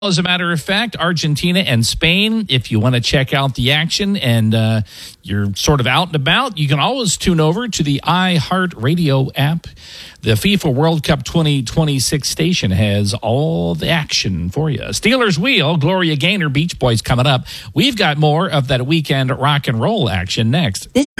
As a matter of fact, Argentina and Spain, if you want to check out the action and you're sort of out and about, you can always tune over to the iHeartRadio app. The FIFA World Cup 2026 station has all the action for you. Steelers Wheel, Gloria Gaynor, Beach Boys coming up. We've got more of that weekend rock and roll action next.